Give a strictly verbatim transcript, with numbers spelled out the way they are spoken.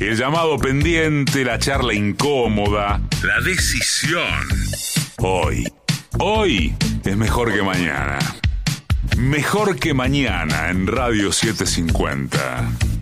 el llamado pendiente, la charla incómoda, la decisión. Hoy, hoy es mejor que mañana. Mejor que mañana en Radio setecientos cincuenta.